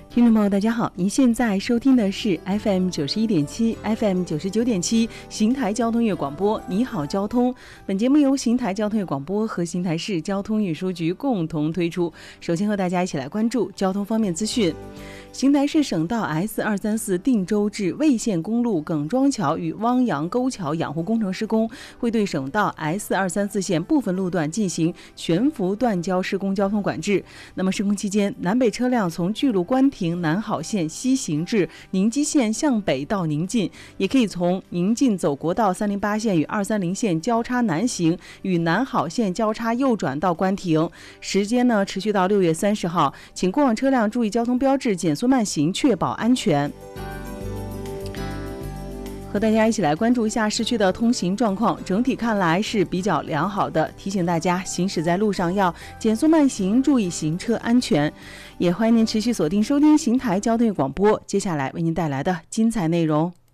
听众朋友大家好，您现在收听的是 FM 91.7 FM 99.7邢台交通乐广播，你好交通。本节目由邢台交通乐广播和邢台市交通运输局共同推出。首先和大家一起来关注交通方面资讯。邢台市省道 S234 定州至魏县公路耿庄桥与汪洋沟桥养护工程施工，会对省道 S234 线部分路段进行悬浮断交施工交通管制。那么施工期间，南北车辆从巨鹿关停南好线西行至宁基线向北到宁进，也可以从宁进走国道308线与230线交叉南行，与南好线交叉右转到关停。时间呢持续到6月30号，请过往车辆注意交通标志，减速慢行，确保安全。和大家一起来关注一下市区的通行状况，整体看来是比较良好的，提醒大家行驶在路上要减速慢行，注意行车安全。也欢迎您持续锁定收听邢台交通广播，接下来为您带来的精彩内容。